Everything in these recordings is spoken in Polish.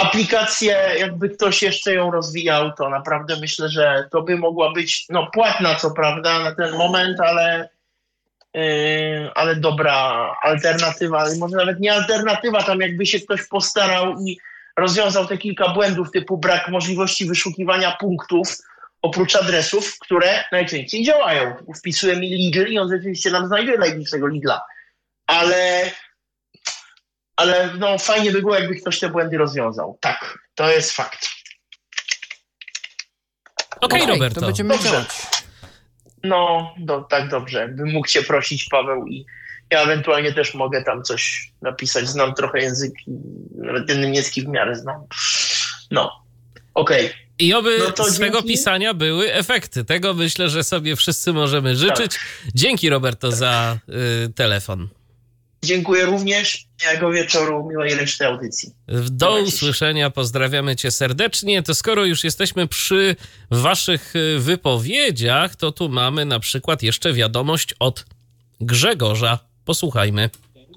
aplikację, jakby ktoś jeszcze ją rozwijał, to naprawdę myślę, że to by mogła być, płatna co prawda na ten moment, ale dobra alternatywa, może nawet nie alternatywa, tam jakby się ktoś postarał i rozwiązał te kilka błędów typu brak możliwości wyszukiwania punktów oprócz adresów, które najczęściej działają. Wpisujemy Lidl i on rzeczywiście nam znajduje najbliższego Lidla. Ale fajnie by było, jakby ktoś te błędy rozwiązał. Tak, to jest fakt. Okej, Roberto. To będziemy działać. Tak dobrze. Bym mógł cię prosić, Paweł, i ja ewentualnie też mogę tam coś napisać. Znam trochę języki, nawet ten niemiecki w miarę znam. Okej. I oby z tego dzięki. pisania były efekty. Tego myślę, że sobie wszyscy możemy życzyć. Tak. Dzięki, Roberto, za telefon. Dziękuję również. Miłego wieczoru, miłej reszty audycji. Do usłyszenia, pozdrawiamy cię serdecznie. To skoro już jesteśmy przy waszych wypowiedziach, to tu mamy na przykład jeszcze wiadomość od Grzegorza. Posłuchajmy.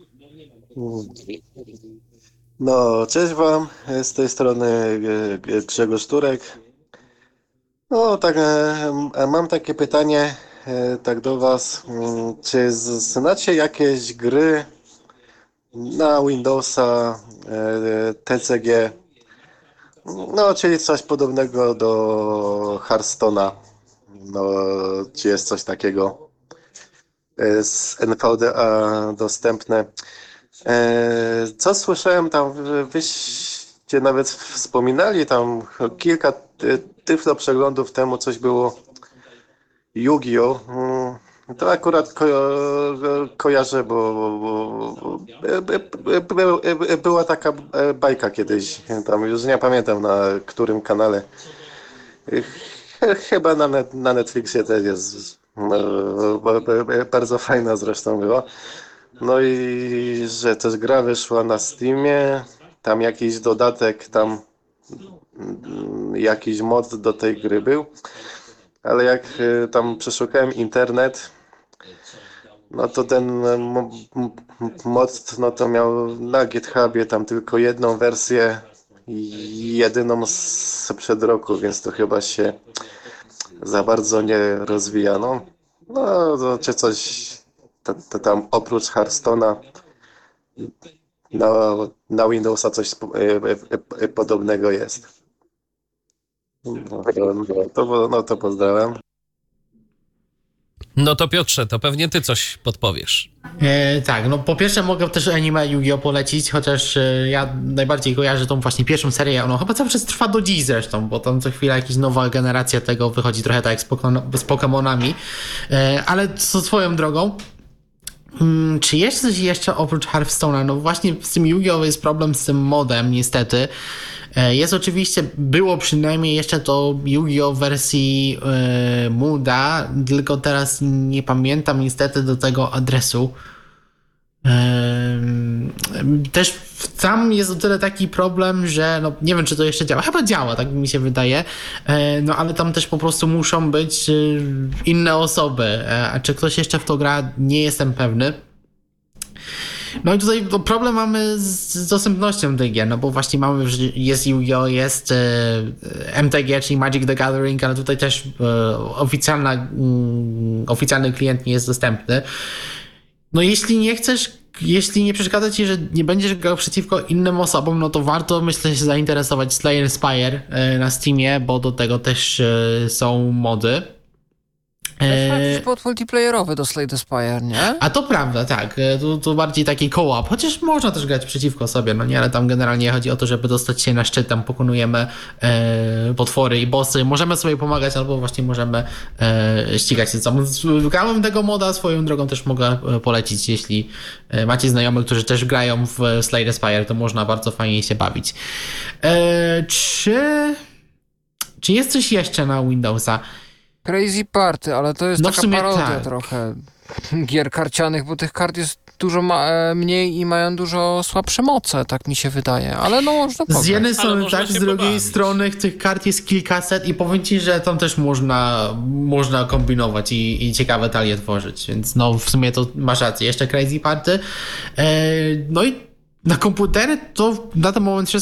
Cześć wam, z tej strony Grzegorz Turek. Tak, mam takie pytanie tak do was. Czy znacie jakieś gry na Windowsa TCG, czyli coś podobnego do Hearthstone'a? Czy jest coś takiego z NVDA dostępne? Co słyszałem tam, wyście nawet wspominali tam kilka tyflo przeglądów temu, coś było Yu-Gi-Oh! To akurat kojarzę, bo była taka bajka kiedyś, tam już nie pamiętam na którym kanale, chyba na Netflixie też jest, bardzo fajna zresztą była. I że też gra wyszła na Steamie, tam jakiś dodatek, tam jakiś mod do tej gry był, ale jak tam przeszukałem internet, to ten mod, to miał na GitHubie tam tylko jedną wersję, jedyną sprzed roku, więc to chyba się za bardzo nie rozwija. Czy coś to tam oprócz Hearthstone'a na Windowsa coś podobnego jest. To pozdrawiam. To Piotrze, to pewnie ty coś podpowiesz. Tak, po pierwsze mogę też anime Yu-Gi-Oh! Polecić, chociaż ja najbardziej kojarzę tą właśnie pierwszą serię, ona chyba cały czas trwa do dziś zresztą, bo tam co chwila jakaś nowa generacja tego wychodzi, trochę tak jak z Pokemonami, ale co swoją drogą, czy jest coś jeszcze oprócz Hearthstone'a? Właśnie z tym Yu-Gi-Oh! Jest problem z tym modem, niestety. Jest oczywiście, było przynajmniej jeszcze to Yu-Gi-Oh! W wersji Muda, tylko teraz nie pamiętam niestety do tego adresu. Też tam jest o tyle taki problem, że nie wiem, czy to jeszcze działa. Chyba działa, tak mi się wydaje. Ale tam też po prostu muszą być inne osoby. A czy ktoś jeszcze w to gra, nie jestem pewny. I tutaj problem mamy z dostępnością tej gier, bo właśnie mamy, że jest Yu-Gi-Oh!, jest MTG, czyli Magic the Gathering, ale tutaj też oficjalny klient nie jest dostępny. Jeśli nie przeszkadza ci, że nie będziesz grał przeciwko innym osobom, to warto, myślę, się zainteresować Slay the Spire na Steamie, bo do tego też są mody. Jakiś mod multiplayerowy do Slay the Spire, nie? A to prawda, tak. To bardziej taki co-op, chociaż można też grać przeciwko sobie, nie? Ale tam generalnie chodzi o to, żeby dostać się na szczyt, tam pokonujemy potwory i bossy. Możemy sobie pomagać, albo właśnie możemy ścigać się sam. Grałem tego moda, swoją drogą też mogę polecić, jeśli macie znajomych, którzy też grają w Slay the Spire, to można bardzo fajnie się bawić. Czy jest coś jeszcze na Windowsa? Crazy Party, ale to jest taka parodia tak. trochę gier karcianych, bo tych kart jest dużo mniej i mają dużo słabsze moce, tak mi się wydaje, ale można pograć. Z jednej strony tak, z drugiej pobawić. strony tych kart jest kilkaset i powiem ci, że tam też można kombinować i ciekawe talie tworzyć, więc w sumie to masz rację. Jeszcze Crazy Party. I na komputery to na ten moment